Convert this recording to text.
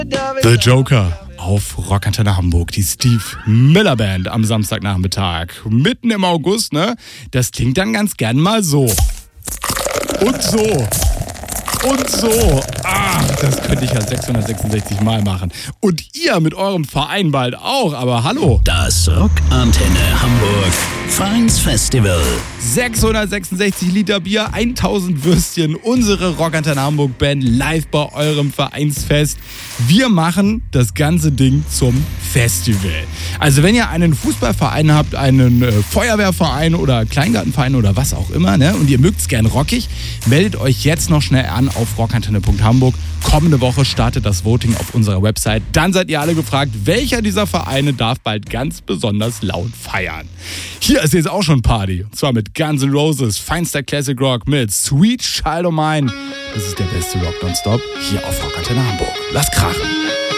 The Joker auf Rockantenne Hamburg, die Steve Miller Band am Samstagnachmittag, mitten im August, ne? Das klingt dann ganz gern mal so. Und so. Und so. Das könnte ich ja 666 Mal machen. Und ihr mit eurem Verein bald auch, aber hallo. Das Rockantenne Hamburg Vereinsfestival. 666 Liter Bier, 1000 Würstchen, unsere Rockantenne Hamburg Band live bei eurem Vereinsfest. Wir machen das ganze Ding zum Festival. Also wenn ihr einen Fußballverein habt, einen Feuerwehrverein oder Kleingartenverein oder was auch immer, ne, und ihr mögt es gern rockig, meldet euch jetzt noch schnell an auf rockantenne.hamburg. Kommende Woche startet das Voting auf unserer Website. Dann seid ihr alle gefragt, welcher dieser Vereine darf bald ganz besonders laut feiern. Hier ist jetzt auch schon Party. Und zwar mit Guns N' Roses, feinster Classic Rock mit Sweet Child O' Mine. Das ist der beste Rock nonstop hier auf Rockantenne Hamburg. Lasst krachen.